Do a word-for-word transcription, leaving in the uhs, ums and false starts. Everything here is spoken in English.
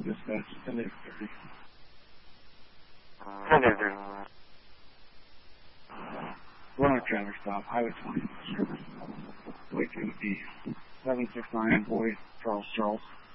dispatch, ten days thirty. ten days thirty. We're on a traffic stop, Highway twenty. Wait to the seven six nine, boy, Charles Charles.